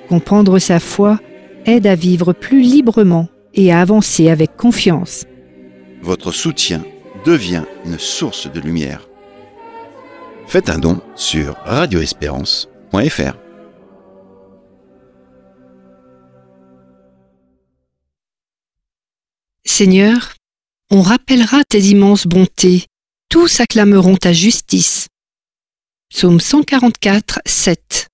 Comprendre sa foi aide à vivre plus librement et à avancer avec confiance. Votre soutien devient une source de lumière. Faites un don sur radioespérance.fr. Seigneur, on rappellera tes immenses bontés, tous acclameront ta justice. Psaume 144, 7.